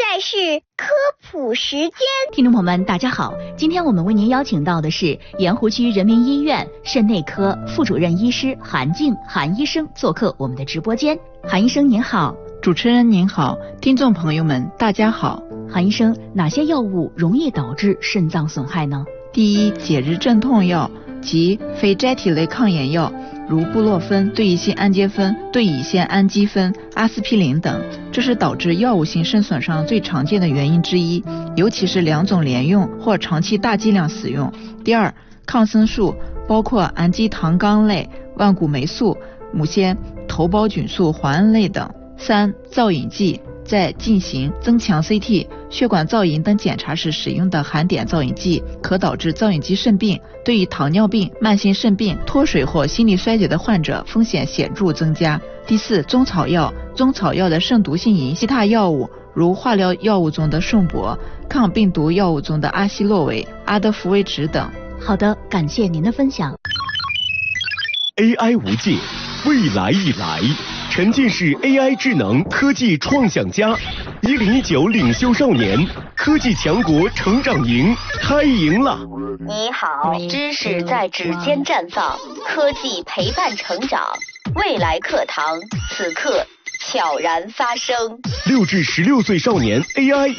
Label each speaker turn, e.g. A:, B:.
A: 在是科普时间。
B: 听众朋友们，大家好，今天我们为您邀请到的是盐湖区人民医院肾内科副主任医师韩静韩医生做客我们的直播间。韩医生您好。
C: 主持人您好，听众朋友们大家好。
B: 韩医生，哪些药物容易导致肾脏损害呢？
C: 第一，解日镇痛药及非甾体类抗炎药，如布洛芬、对乙酰氨基酚、对乙酰氨基酚、阿司匹林等，这是导致药物性肾损伤最常见的原因之一，尤其是两种连用或长期大剂量使用。第二，抗生素包括氨基糖苷类、万古霉素、母烯头孢菌素环胺类等。三，造影剂，在进行增强 CT、血管造影等检查时使用的含碘造影剂，可导致造影机肾病，对于糖尿病、慢性肾病、脱水或心力衰竭的患者风险显著增加。第四，中草药，中草药的肾毒性饮，其他药物如化疗药物中的顺铂、抗病毒药物中的阿昔洛韦、阿德福维酯等。
B: 好的，感谢您的分享。
D: AI 无界，未来已来。沉浸式 AI 智能科技创想家，1019领袖少年科技强国成长营开营了。
A: 你好，知识在指尖绽放，科技陪伴成长，未来课堂此刻悄然发生。
D: 6至16岁少年 AI